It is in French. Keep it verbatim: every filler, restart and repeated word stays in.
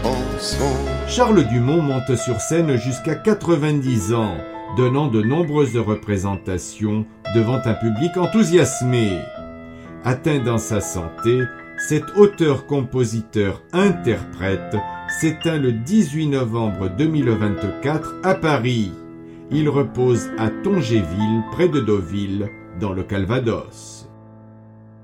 chanson. Charles Dumont monte sur scène jusqu'à quatre-vingt-dix ans, donnant de nombreuses représentations devant un public enthousiasmé. Atteint dans sa santé, cet auteur-compositeur-interprète s'éteint le dix-huit novembre deux mille vingt-quatre à Paris. Il repose à Tongéville, près de Deauville, dans le Calvados.